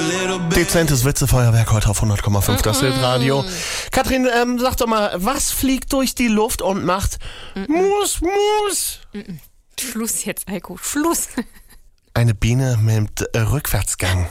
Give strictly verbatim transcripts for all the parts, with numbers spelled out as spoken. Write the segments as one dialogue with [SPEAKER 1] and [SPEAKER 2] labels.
[SPEAKER 1] Dezentes Witzefeuerwerk heute auf hundert Komma fünf, das Hitradio. Katrin, ähm, sag doch mal, was fliegt durch die Luft und macht Mus, Mus?
[SPEAKER 2] Schluss jetzt, Heiko, Schluss.
[SPEAKER 1] Eine Biene mit äh, Rückwärtsgang.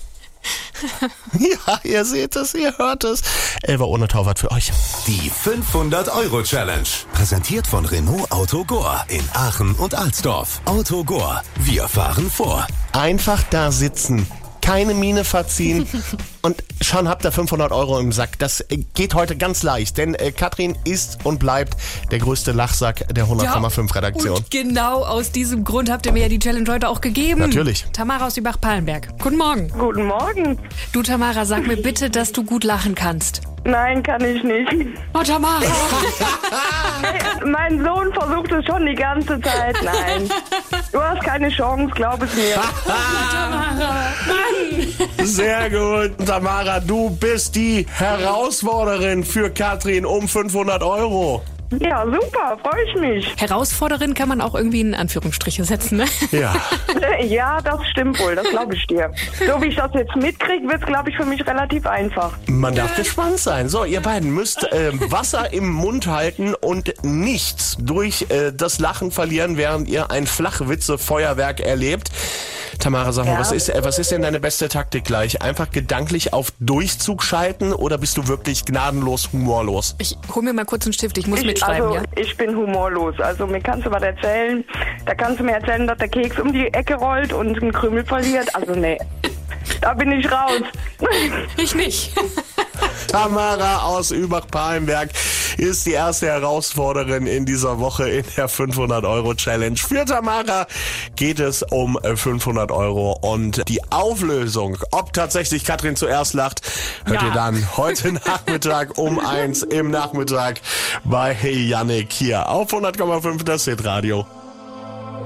[SPEAKER 1] Ja, ihr seht es, ihr hört es. Elva ohne Torwart für euch.
[SPEAKER 3] Die fünfhundert-Euro-Challenge. Präsentiert von Renault Auto Gore in Aachen und Alsdorf. Auto Gore. Wir fahren vor.
[SPEAKER 1] Einfach da sitzen. Keine Miene verziehen und schon habt ihr fünfhundert Euro im Sack. Das geht heute ganz leicht, denn äh, Katrin ist und bleibt der größte Lachsack der hundert Komma fünf Redaktion.
[SPEAKER 2] Und genau aus diesem Grund habt ihr mir ja die Challenge heute auch gegeben.
[SPEAKER 1] Natürlich.
[SPEAKER 2] Tamara aus Übach-Palenberg. Guten Morgen.
[SPEAKER 4] Guten Morgen.
[SPEAKER 2] Du, Tamara, sag mir bitte, dass du gut lachen kannst.
[SPEAKER 4] Nein, kann ich nicht.
[SPEAKER 2] Oh, Tamara.
[SPEAKER 4] Hey, mein Sohn versucht es schon die ganze Zeit. Nein. Du hast keine Chance, glaub es mir.
[SPEAKER 2] Tamara, Mann.
[SPEAKER 1] Sehr gut. Tamara, du bist die Herausforderin für Katrin um fünfhundert Euro.
[SPEAKER 4] Ja, super, freue ich mich.
[SPEAKER 2] Herausforderin kann man auch irgendwie in Anführungsstriche setzen, ne?
[SPEAKER 1] Ja.
[SPEAKER 4] Ja, das stimmt wohl, das glaube ich dir. So wie ich das jetzt mitkriege, wird es, glaube ich, für mich relativ einfach.
[SPEAKER 1] Man darf gespannt sein. So, ihr beiden müsst äh, Wasser im Mund halten und nichts durch äh, das Lachen verlieren, während ihr ein Flachwitze-Feuerwerk erlebt. Tamara, sag mal,
[SPEAKER 4] Ja.
[SPEAKER 1] was ist, äh, was ist denn deine beste Taktik gleich? Einfach gedanklich auf Durchzug schalten oder bist du wirklich gnadenlos humorlos?
[SPEAKER 2] Ich hol mir mal kurz einen Stift, ich muss
[SPEAKER 4] Ich,
[SPEAKER 2] mitschreiben,
[SPEAKER 4] also,
[SPEAKER 2] ja?
[SPEAKER 4] ich bin humorlos. Also, mir kannst du was erzählen. Da kannst du mir erzählen, dass der Keks um die Ecke rollt und einen Krümel verliert. Also, nee. Da bin ich raus.
[SPEAKER 2] Ich nicht.
[SPEAKER 1] Tamara aus Übach-Palenberg ist die erste Herausforderin in dieser Woche in der fünfhundert-Euro-Challenge. Für Tamara geht es um fünfhundert Euro und die Auflösung, ob tatsächlich Katrin zuerst lacht, hört
[SPEAKER 2] Ja.
[SPEAKER 1] ihr dann heute Nachmittag um eins im Nachmittag bei Yannick hier auf hundert Komma fünf das Hitradio.